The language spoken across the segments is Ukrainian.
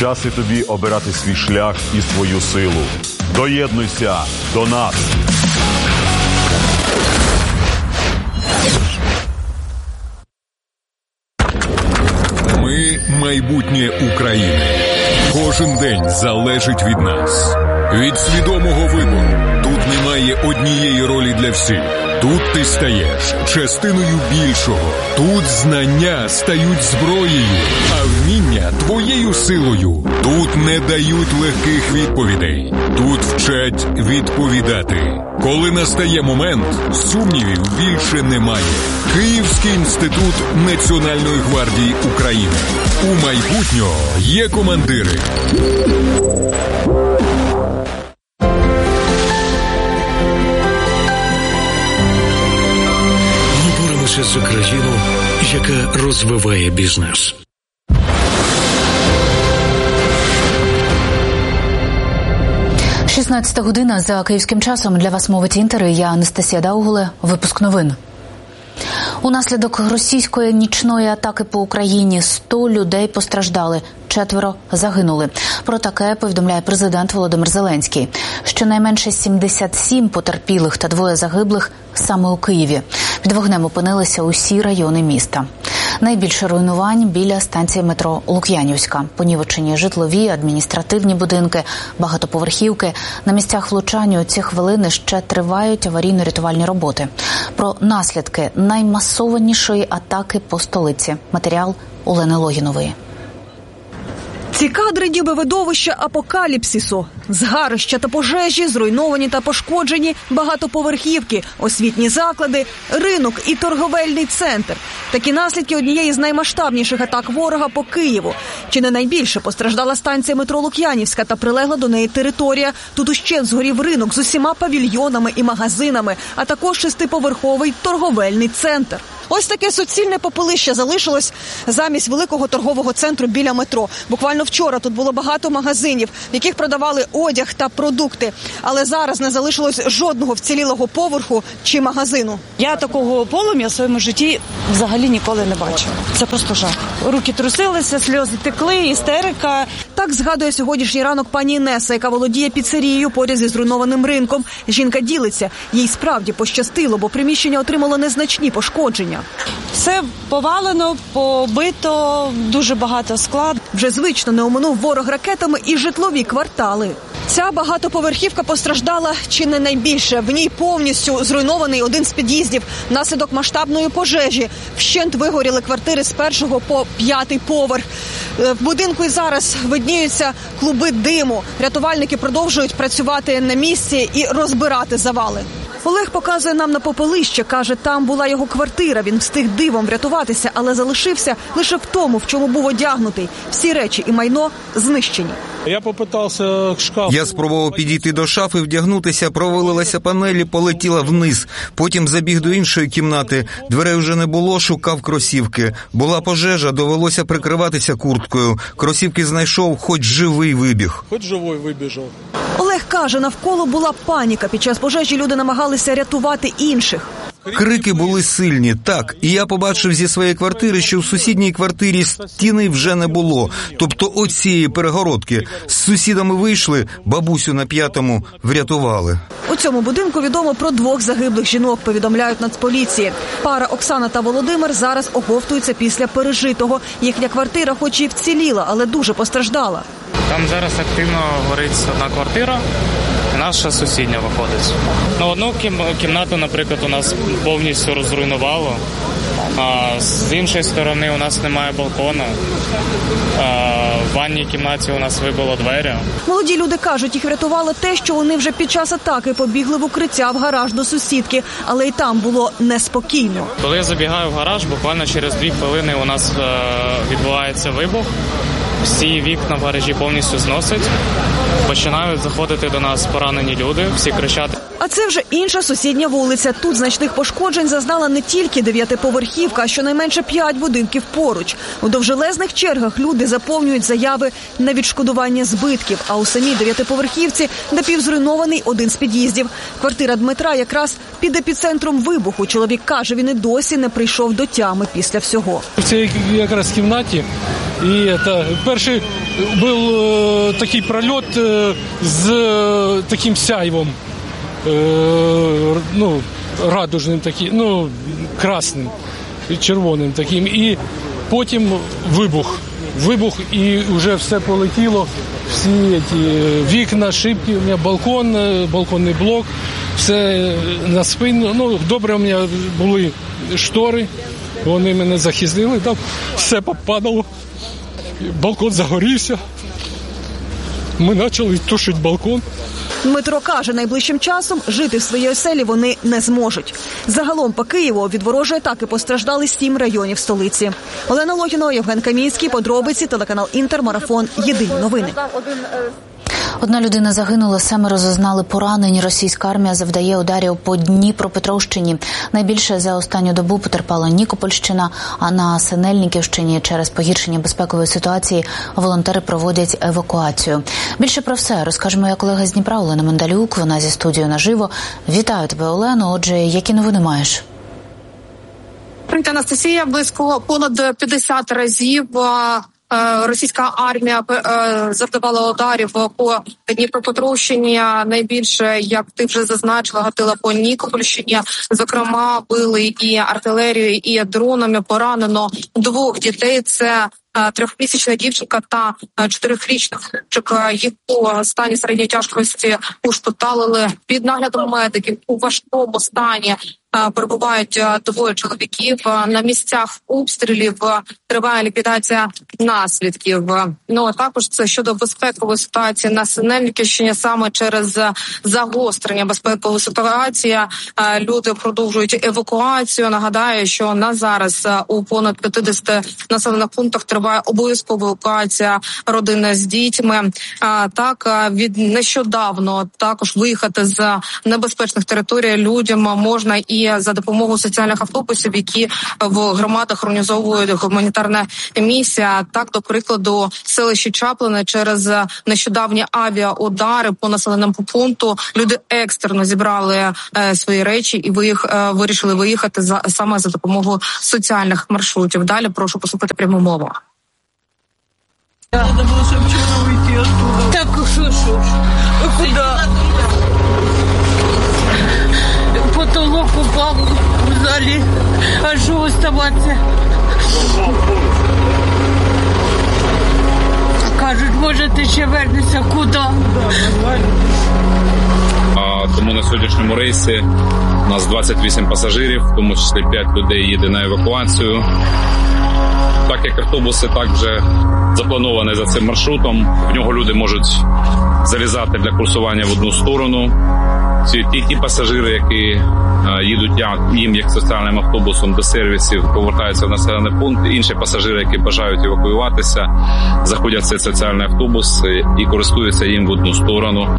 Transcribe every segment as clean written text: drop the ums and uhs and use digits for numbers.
Час і тобі обирати свій шлях і свою силу. Доєднуйся до нас! Ми – майбутнє України. Кожен день залежить від нас. Від свідомого вибору. Тут немає однієї ролі для всіх. Тут ти стаєш частиною більшого. Тут знання стають зброєю, а вміння – твоєю силою. Тут не дають легких відповідей. Тут вчать відповідати. Коли настає момент, сумнівів більше немає. Київський інститут Національної гвардії України. У майбутнього є командири. За країну, яка розвиває бізнес. – 16 година за київським часом. Для вас мовить Інтер. Я Анастасія Даугуле. Випуск новин. Унаслідок російської нічної атаки по Україні 100 людей постраждали, 4 загинули. Про таке повідомляє президент Володимир Зеленський. Щонайменше 77 потерпілих та 2 загиблих саме у Києві. Під вогнем опинилися усі райони міста. Найбільше руйнувань біля станції метро Лук'янівська. Понівечені житлові, адміністративні будинки, багатоповерхівки. На місцях влучання у ці хвилини ще тривають аварійно-рятувальні роботи. Про наслідки наймасованішої атаки по столиці. Матеріал Олени Логінової. Ці кадри ніби видовища апокаліпсису. Згарища та пожежі, зруйновані та пошкоджені багатоповерхівки, освітні заклади, ринок і торговельний центр. Такі наслідки однієї з наймасштабніших атак ворога по Києву. Чи не найбільше постраждала станція метро Лук'янівська та прилегла до неї територія. Тут ущент згорів ринок з усіма павільйонами і магазинами, а також 6-поверховий торговельний центр. Ось таке суцільне попелище залишилось замість великого торгового центру біля метро. Буквально вчора тут було багато магазинів, в яких продавали одяг та продукти. Але зараз не залишилось жодного вцілілого поверху чи магазину. Я такого полум'я в своєму житті взагалі ніколи не бачила. Це просто жах. Руки трусилися, сльози текли, істерика. Так згадує сьогоднішній ранок пані Інеса, яка володіє піцерією поряд зі зруйнованим ринком. Жінка ділиться. Їй справді пощастило, бо приміщення отримало незначні пошкодження. Все повалено, побито, дуже багато скла. Вже звично не оминув ворог ракетами і житлові квартали. Ця багатоповерхівка постраждала чи не найбільше. В ній повністю зруйнований один з під'їздів внаслідок масштабної пожежі. Вщент вигоріли квартири з 1 по 5 поверх. В будинку і зараз видніються клуби диму. Рятувальники продовжують працювати на місці і розбирати завали. Олег показує нам на попелище, каже, там була його квартира. Він встиг дивом врятуватися, але залишився лише в тому, в чому був одягнутий. Всі речі і майно знищені. Я спробував підійти до шафи, вдягнутися, провалилася панелі, полетіла вниз. Потім забіг до іншої кімнати. Дверей вже не було, шукав кросівки. Була пожежа, довелося прикриватися курткою. Кросівки знайшов, хоч живий вибіг. Олег каже, навколо була паніка. Під час пожежі люди намагалися рятувати інших. Крики були сильні, так. І я побачив зі своєї квартири, що в сусідній квартирі стіни вже не було. Тобто оцієї перегородки. З сусідами вийшли, бабусю на 5-му врятували. У цьому будинку відомо про 2 загиблих жінок, повідомляють Нацполіції. Пара Оксана та Володимир зараз оговтуються після пережитого. Їхня квартира хоч і вціліла, але дуже постраждала. Там зараз активно горить одна квартира, і наша сусідня виходить. Одну кімнату, наприклад, у нас повністю розруйнувало, а з іншої сторони у нас немає балкона. В ванній кімнаті у нас вибило двері. Молоді люди кажуть, їх врятувало те, що вони вже під час атаки побігли в укриття в гараж до сусідки, але й там було неспокійно. Коли я забігаю в гараж, буквально через 2 хвилини у нас відбувається вибух. Всі вікна в гаражі повністю зносять. Починають заходити до нас поранені люди, всі кричать. А це вже інша сусідня вулиця. Тут значних пошкоджень зазнала не тільки 9-поверхівка, а щонайменше 5 будинків поруч. У довжелезних чергах люди заповнюють заяви на відшкодування збитків. А у самій 9-поверхівці напівзруйнований один з під'їздів. Квартира Дмитра якраз під епіцентром вибуху. Чоловік каже, він і досі не прийшов до тями після всього. В цій якраз кімнаті і перший був такий прольот з таким сяйвом, радужним таким, красним, червоним таким. І потім вибух, і вже все полетіло, всі ці вікна, шибки, у мене балконний блок, все на спину. Добре, у мене були штори, вони мене захистили, там все попадало, балкон загорівся, ми почали тушити балкон. Дмитро каже, найближчим часом жити в своїй оселі вони не зможуть. Загалом по Києву від ворожої атаки постраждали 7 районів столиці. Олена Логінова, Євген Камінський, подробиці, телеканал Інтер, марафон, єдині новини. Одна людина загинула, 7 зазнали поранень. Російська армія завдає ударів по Дніпропетровщині. Найбільше за останню добу потерпала Нікопольщина, а на Синельниківщині через погіршення безпекової ситуації волонтери проводять евакуацію. Більше про все розкаже моя колега з Дніпра Олена Мендалюк. Вона зі студією наживо. Вітаю тебе, Олено. Отже, які новини маєш? Анастасія, близько понад 50 разів російська армія завдавала ударів по Дніпропетровщині. Найбільше, як ти вже зазначила, гатила по Нікопольщині. Зокрема, били і артилерією, і дронами. Поранено 2 дітей. Це 3-місячна дівчинка та 4-річний хлопчик. Їх у стані середньої тяжкості ушпиталили під наглядом медиків. У важкому стані перебувають 2 чоловіків. На місцях обстрілів триває ліквідація наслідків. Також це щодо безпекової ситуації на Синельниківщині. Саме через загострення безпекової ситуації люди продовжують евакуацію. Нагадаю, що на зараз у понад 50 населених пунктах триває обов'язкова евакуація родини з дітьми. Від нещодавно також виїхати з небезпечних територій людям можна і за допомогою соціальних автобусів, які в громадах організовують гуманітарна місія. Так, до прикладу, селище Чаплине через нещодавні авіаудари по населеному пункту люди екстрено зібрали свої речі і вирішили виїхати саме за допомогою соціальних маршрутів. Далі прошу послухати пряму мову. Надо было, чтобы вчера уйти оттуда. Так, что? Куда? Потолок упал в зале. А что оставаться? Кажуть, може, ти ще вернешся. Куди? Тому на сьогоднішньому рейсі у нас 28 пасажирів, в тому числі 5 людей їде на евакуацію. Так як автобуси так вже заплановані за цим маршрутом, в нього люди можуть залізати для курсування в одну сторону. Ті пасажири, які їдуть їм як соціальним автобусом до сервісів, повертаються в населений пункт. Інші пасажири, які бажають евакуюватися, заходять в цей соціальний автобус і користуються їм в одну сторону.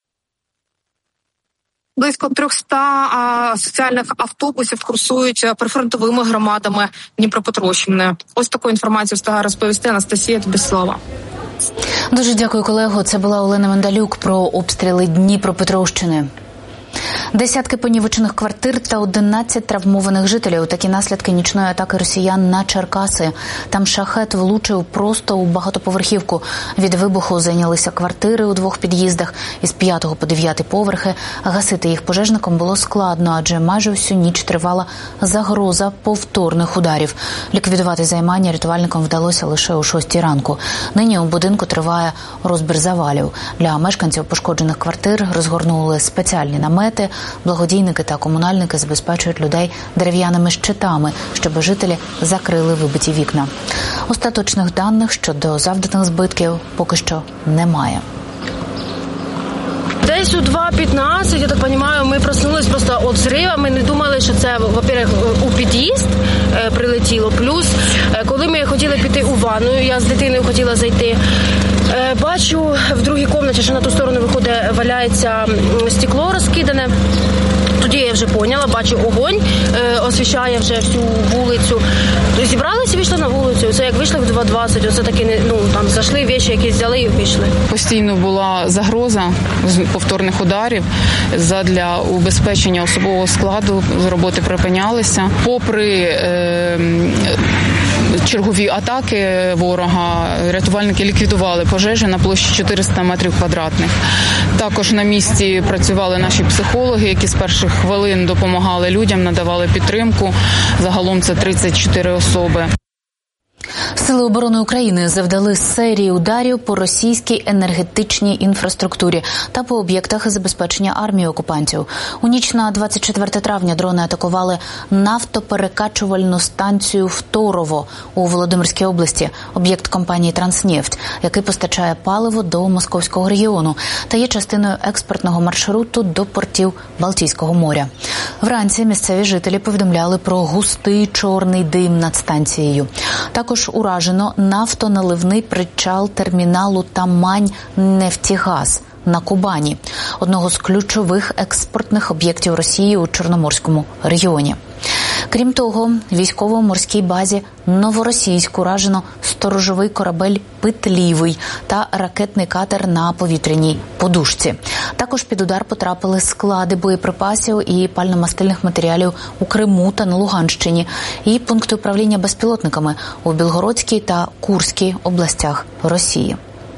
Близько 300 соціальних автобусів курсують прифронтовими громадами Дніпропетровщини. Ось таку інформацію встигає розповісти Анастасія, тобі слово. Дуже дякую, колего. Це була Олена Мендалюк про обстріли Дніпропетровщини. Десятки понівечених квартир та 11 травмованих жителів. Такі наслідки нічної атаки росіян на Черкаси. Там шахет влучив просто у багатоповерхівку. Від вибуху зайнялися квартири у 2 під'їздах із 5 по 9 поверхи. Гасити їх пожежникам було складно, адже майже всю ніч тривала загроза повторних ударів. Ліквідувати займання рятувальникам вдалося лише о 6 ранку. Нині у будинку триває розбір завалів. Для мешканців пошкоджених квартир розгорнули спеціальні намети. Благодійники та комунальники забезпечують людей дерев'яними щитами, щоб жителі закрили вибиті вікна. Остаточних даних щодо завданих збитків поки що немає. Десь у 2:15, я так розумію, ми проснулись просто від взриву. Ми не думали, що це, во-первых, у під'їзд прилетіло. Плюс, коли ми хотіли піти у ванну, я з дитиною хотіла зайти, бачу в другій кімнаті, що на ту сторону виходить, валяється стекло розкидане. Тоді я вже поняла, бачу огонь, освіщає вже всю вулицю. Зібралися і вийшли на вулицю. Це як вийшли в 2:20, оце таки, там зайшли, речі якісь взяли і вийшли. Постійно була загроза повторних ударів. Задля убезпечення особового складу роботи припинялися. Попри чергові атаки ворога рятувальники ліквідували пожежі на площі 400 метрів квадратних. Також на місці працювали наші психологи, які з перших хвилин допомагали людям, надавали підтримку. Загалом це 34 особи. Сили оборони України завдали серії ударів по російській енергетичній інфраструктурі та по об'єктах забезпечення армії окупантів. У ніч на 24 травня дрони атакували нафтоперекачувальну станцію «Второво» у Володимирській області, об'єкт компанії «Транснефть», який постачає паливо до Московського регіону та є частиною експортного маршруту до портів Балтійського моря. Вранці місцеві жителі повідомляли про густий чорний дим над станцією. Також уражено нафтоналивний причал терміналу «Тамань-Нефтігаз» на Кубані, одного з ключових експортних об'єктів Росії у Чорноморському регіоні. Крім того, військово-морській базі Новоросійськ уражено сторожовий корабель «Питлівий» та ракетний катер на повітряній подушці. Також під удар потрапили склади боєприпасів і пально-мастильних матеріалів у Криму та на Луганщині і пункти управління безпілотниками у Білгородській та Курській областях Росії.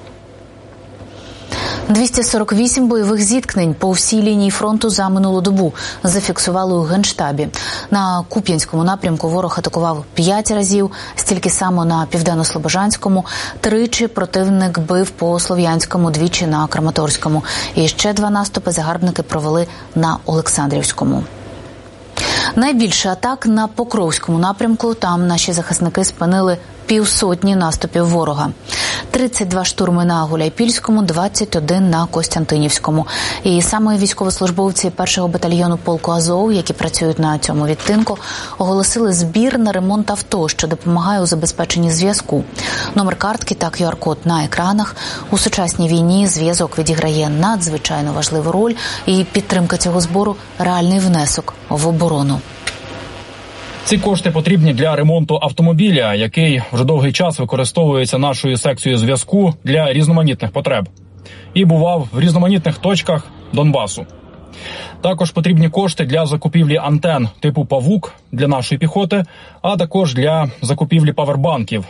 248 бойових зіткнень по всій лінії фронту за минулу добу зафіксували у Генштабі. На Куп'янському напрямку ворог атакував 5 разів, стільки само на Південно-Слобожанському, 3 противник бив по Слов'янському, 2 на Краматорському. І ще 2 наступи загарбники провели на Олександрівському. Найбільше атак на Покровському напрямку. Там наші захисники спинили 50 наступів ворога. 32 штурми на Гуляйпільському, 21 на Костянтинівському. І саме військовослужбовці 1-го батальйону полку Азов, які працюють на цьому відтинку, оголосили збір на ремонт авто, що допомагає у забезпеченні зв'язку. Номер картки та QR-код на екранах. У сучасній війні зв'язок відіграє надзвичайно важливу роль, і підтримка цього збору – реальний внесок в оборону. Ці кошти потрібні для ремонту автомобіля, який вже довгий час використовується нашою секцією зв'язку для різноманітних потреб. І бував в різноманітних точках Донбасу. Також потрібні кошти для закупівлі антен типу «Павук» для нашої піхоти, а також для закупівлі павербанків